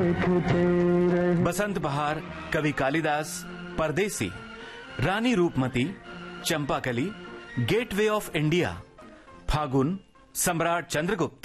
बसंत बहार कवि कालिदास, परदेसी, रानी Roopmati, Champakali, gateway of India, फागुन सम्राट चंद्रगुप्त,